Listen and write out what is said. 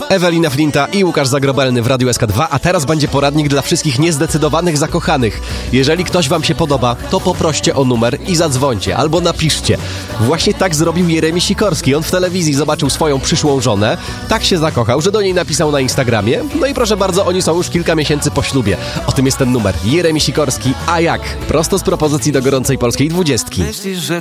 Ewelina Flinta i Łukasz Zagrobelny w Radiu SK2, a teraz będzie poradnik dla wszystkich niezdecydowanych zakochanych. Jeżeli ktoś wam się podoba, to poproście o numer i zadzwońcie, albo napiszcie. Właśnie tak zrobił Jeremi Sikorski. On w telewizji zobaczył swoją przyszłą żonę, tak się zakochał, że do niej napisał na Instagramie. No i proszę bardzo, oni są już kilka miesięcy po ślubie. O tym jest ten numer. Jeremi Sikorski, a jak? Prosto z propozycji do gorącej polskiej 20.